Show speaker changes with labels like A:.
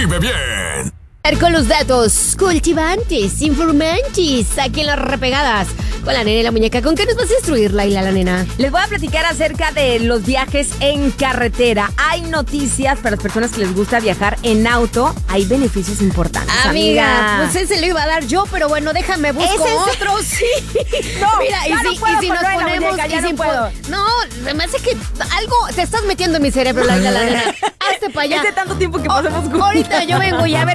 A: Vive bien.
B: Con los datos cultivantes, informantes, aquí en las repegadas. Con la nena y la muñeca. ¿Con qué nos vas a instruir, Laila, la nena?
C: Les voy a platicar acerca de los viajes en carretera. Hay noticias para las personas que les gusta viajar en auto. Hay beneficios importantes,
B: Amiga, pues ese lo iba a dar yo, pero bueno, déjame busco otro. Sí.
C: No,
B: mira,
C: ya no puedo
B: y si nos
C: con la
B: ponemos...
C: muñeca, ya
B: y
C: no
B: si
C: puedo.
B: No, me hace que algo te estás metiendo en mi cerebro, Laila, la nena. Hazte para allá.
C: Es de tanto tiempo que pasamos juntos.
B: Ahorita yo vengo y a ver